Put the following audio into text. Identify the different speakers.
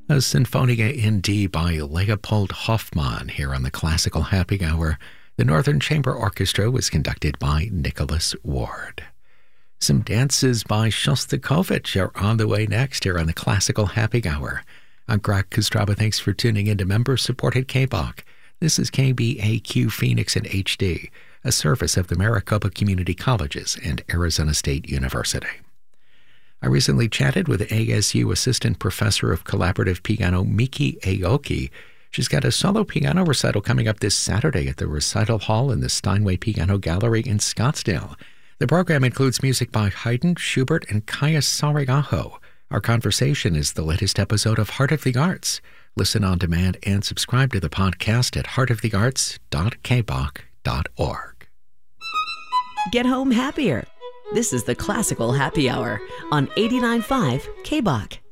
Speaker 1: A Sinfonia in D by Leopold Hoffmann here on the Classical Happy Hour. The Northern Chamber Orchestra was conducted by Nicholas Ward. Some dances by Shostakovich are on the way next here on the Classical Happy Hour. I'm Greg Kostraba. Thanks for tuning in to member-supported KBOC. This is KBAQ Phoenix in HD, a service of the Maricopa Community Colleges and Arizona State University. I recently chatted with ASU Assistant Professor of Collaborative Piano, Miki Aoki. She's got a solo piano recital coming up this Saturday at the Recital Hall in the Steinway Piano Gallery in Scottsdale. The program includes music by Haydn, Schubert, and Kaya Sariaho. Our conversation is the latest episode of Heart of the Arts. Listen on demand and subscribe to the podcast at heartofthearts.kboc.org.
Speaker 2: Get home happier. This is the Classical Happy Hour on 89.5 KBOC.